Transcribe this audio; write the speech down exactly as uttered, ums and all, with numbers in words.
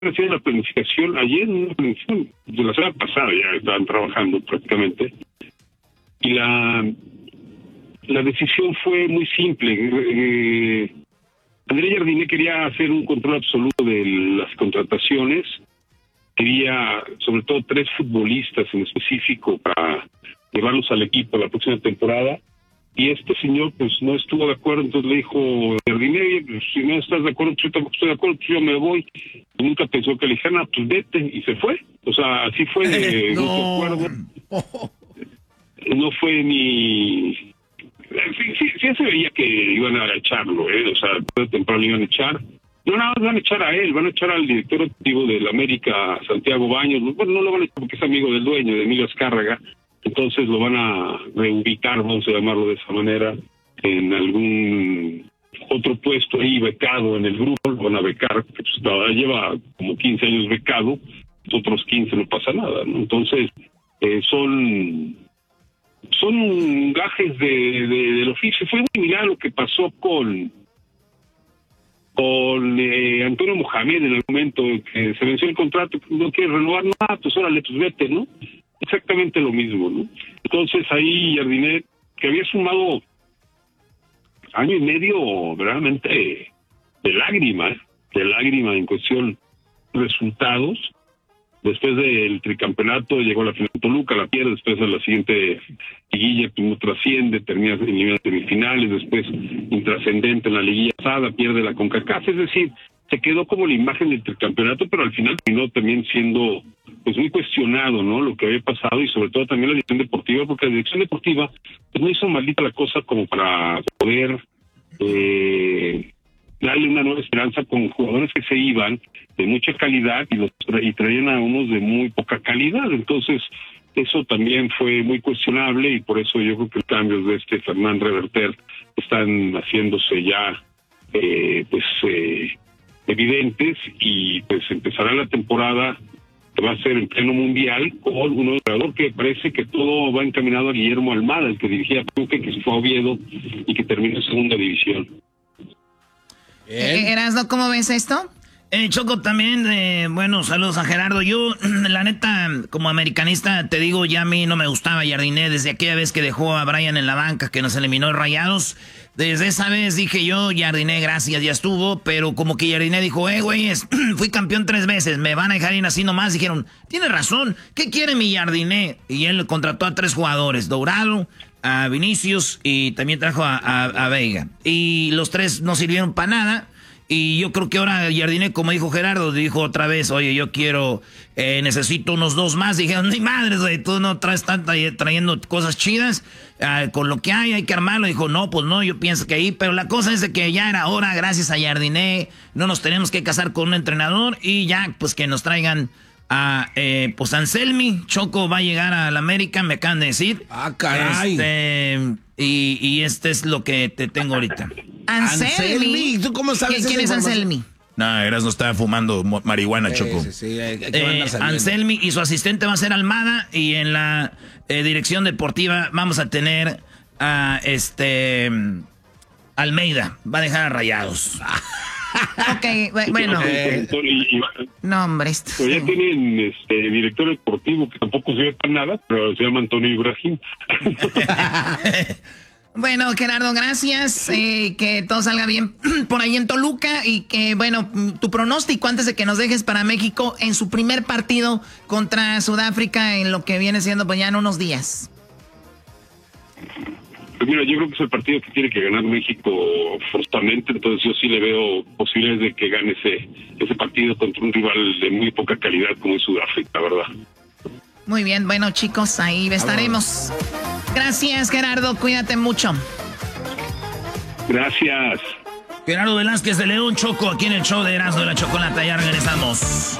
haciendo la planificación ayer, una planificación de la semana pasada, ya estaban trabajando prácticamente, y la, la decisión fue muy simple. Eh, André Jardiné quería hacer un control absoluto de las contrataciones, quería sobre todo tres futbolistas en específico para llevarlos al equipo la próxima temporada, y este señor pues no estuvo de acuerdo, entonces le dijo Jardiné, pues, si no estás de acuerdo, pues yo tampoco estoy de acuerdo, pues yo me voy. Y nunca pensó que le dijeran, ah, pues vete, y se fue. O sea, así fue de no. mutuo acuerdo. No fue ni... Sí, sí, sí se veía que iban a echarlo, ¿eh? O sea, tarde o temprano iban a echar. No, nada más van a echar a él, van a echar al director activo del América, Santiago Baños. Bueno, no lo van a echar porque es amigo del dueño, de Emilio Azcárraga. Entonces lo van a reubicar, vamos a llamarlo de esa manera, en algún otro puesto ahí becado en el grupo. Lo van a becar, que pues, lleva como quince años becado, otros quince no pasa nada, ¿no? Entonces, eh, son... son gajes de, de, del oficio. Fue muy similar a lo que pasó con con eh, Antonio Mohamed en el momento que se venció el contrato, no quiere renovar nada, pues órale, pues vete, ¿no? Exactamente lo mismo, ¿no? Entonces ahí Jardiné, que había sumado año y medio verdaderamente de lágrima, de lágrima en cuestión resultados. Después del tricampeonato llegó a la final de Toluca, la pierde, después de la siguiente liguilla pues no trasciende, termina en semifinales, después intrascendente en la liguilla pasada, pierde la CONCACAF, es decir, se quedó como la imagen del tricampeonato, pero al final terminó también siendo pues muy cuestionado, ¿no? Lo que había pasado y sobre todo también la dirección deportiva, porque la dirección deportiva pues no hizo maldita la cosa como para poder eh, darle una nueva esperanza con jugadores que se iban de mucha calidad y los tra y traían a unos de muy poca calidad. Entonces eso también fue muy cuestionable y por eso yo creo que los cambios de este Fernán Reverter están haciéndose ya eh, pues eh, evidentes y pues empezará la temporada que va a ser en pleno mundial con un jugador que parece que todo va encaminado a Guillermo Almada, el que dirigía Pachuca, que se fue a Oviedo y que terminó en segunda división. Eh, Erasno, ¿cómo ves esto? Eh, Choco, también, eh, bueno, saludos a Gerardo. Yo, la neta, como americanista, te digo, ya a mí no me gustaba Jardiné desde aquella vez que dejó a Brian en la banca, que nos eliminó Rayados. Desde esa vez dije yo, Jardiné, gracias, ya estuvo, pero como que Jardiné dijo, eh, güeyes, fui campeón tres veces, me van a dejar ir así nomás. Dijeron, tiene razón, ¿qué quiere mi Jardiné? Y él contrató a tres jugadores, Dourado, a Vinicius y también trajo a, a, a Veiga. Y los tres no sirvieron para nada. Y yo creo que ahora Jardiné, como dijo Gerardo, dijo otra vez, oye, yo quiero, eh, necesito unos dos más. Dijeron, ni madres, güey, tú no traes tanta, trayendo cosas chidas, eh, con lo que hay, hay que armarlo. Dijo, no, pues no, yo pienso que ahí, pero la cosa es de que ya era hora, gracias a Jardiné, no nos tenemos que casar con un entrenador y ya, pues que nos traigan a, eh, pues Anselmi. Choco va a llegar a la América, me acaban de decir. Ah, caray. Este, y, y este es lo que te tengo ahorita. Anselmi. ¿Tú cómo sabes? ¿Quién es Anselmi? No, Eras no estaba fumando marihuana, sí, Choco. Sí, sí, hay, hay que eh, Anselmi y su asistente va a ser Almada y en la eh, dirección deportiva vamos a tener a este Almeida. Va a dejar a Rayados. Ok, bueno. Eh, no, hombre. Esto, pero ya sí. tienen este director deportivo que tampoco se ve para nada, pero se llama Antonio Ibrahim. Bueno, Gerardo, gracias. Eh, que todo salga bien por ahí en Toluca y que, bueno, tu pronóstico antes de que nos dejes para México en su primer partido contra Sudáfrica en lo que viene siendo pues ya en unos días. Pues mira, yo creo que es el partido que tiene que ganar México forzosamente, entonces yo sí le veo posibilidades de que gane ese, ese partido contra un rival de muy poca calidad como es Sudáfrica, la verdad. Muy bien, bueno chicos, ahí estaremos. Gracias, Gerardo, cuídate mucho. Gracias. Gerardo Velázquez de León, Choco, aquí en el show de Erasmo de la Chocolata, ya regresamos.